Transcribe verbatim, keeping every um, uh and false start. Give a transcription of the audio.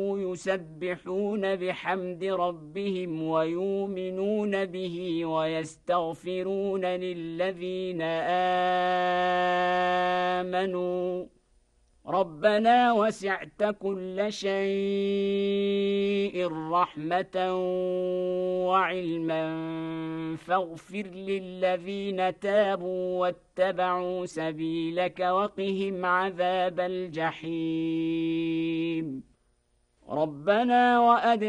يسبحون بحمد ربهم ويؤمنون به ويستغفرون للذين آمنوا ربنا وسعت كل شيء رحمة وعلما فاغفر للذين تابوا واتبعوا سبيلك وقهم عذاب الجحيم ربنا وأدخلنا